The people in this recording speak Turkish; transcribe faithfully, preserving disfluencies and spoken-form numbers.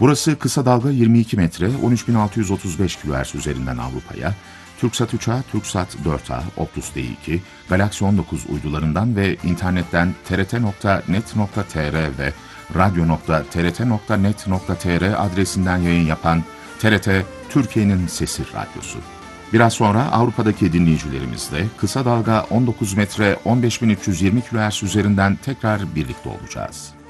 Burası kısa dalga yirmi iki metre on üç bin altı yüz otuz beş kilohertz üzerinden Avrupa'ya, TürkSat üç A, TürkSat dört A, Optus D iki, Galaxy on dokuz uydularından ve internetten t r t nokta net nokta t r ve radyo nokta t r t nokta net nokta t r adresinden yayın yapan T R T Türkiye'nin Sesi Radyosu. Biraz sonra Avrupa'daki dinleyicilerimizle kısa dalga on dokuz metre on beş bin üç yüz yirmi kilohertz üzerinden tekrar birlikte olacağız.